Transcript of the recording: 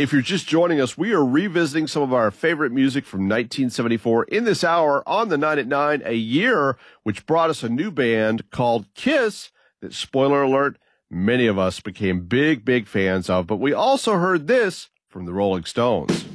If you're just joining us, we are revisiting some of our favorite music from 1974 in this hour on the 9 at 9, a year which brought us a new band called Kiss that, spoiler alert, many of us became big fans of. But we also heard this from the Rolling Stones.